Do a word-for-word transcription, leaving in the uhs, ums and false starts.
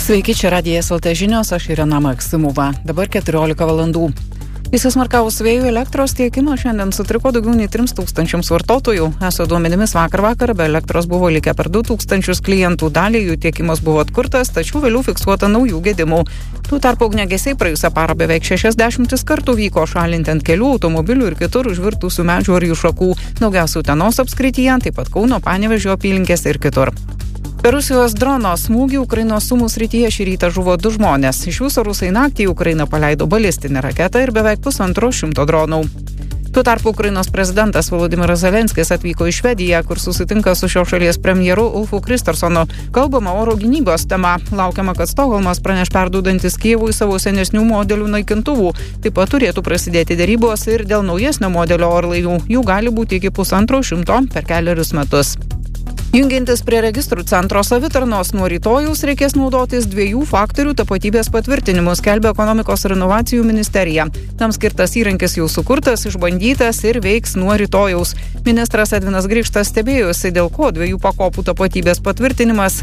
Sveiki, čia Radijas L T žinios, aš Irena Maksimova. Dabar keturiolika valandų. Įsismarkavus vėjų elektros tiekimo šiandien sutriko daugiau nei trims tūkstančiams vartotojų. Eso duomenimis vakar vakar be elektros buvo likę per du tūkstančius klientų. Dalį jų tiekimas buvo atkurtas, tačiau vėliau fiksuota naujų gedimų. Tuo tarpu ugniagesiai praėjusią parą beveik šešiasdešimtis kartų vyko šalinti ant kelių, automobilių ir kitur užvirtusių medžių ar jų šakų. Daugiausia Utenos apskrityje, taip pat Kauno, Panevėžio apylinkės ir kitur. Per Rusijos drono smūgį Ukrainos Sumų srityje šį rytą žuvo du žmonės. Iš viso rusai naktį į Ukrainą paleido balistinę raketą ir beveik pusantro šimto dronų. Tuo tarpu Ukrainos prezidentas Volodymyras Zelenskis atvyko į Švediją, kur susitinka su šios šalies premjeru Ulfu Kristersonu. Kalbama oro gynybos tema. Laukiama, kad Stokholmas praneš perduodantis Kijevui savo senesnių modelių naikintuvų. Taip pat turėtų prasidėti derybos ir dėl naujesnio modelio orlaivių. Jų gali būti iki pusantro šimto per keliarius metus. Jungiantis prie registrų centro savitarnos nuo rytojaus reikės naudotis dviejų faktorių tapatybės patvirtinimu, skelbia Ekonomikos ir inovacijų ministerija. Tam skirtas įrankis jau sukurtas, išbandytas ir veiks nuo rytojaus. Ministras Edvinas Grikštas stebėjosi, dėl ko dviejų pakopų tapatybės patvirtinimas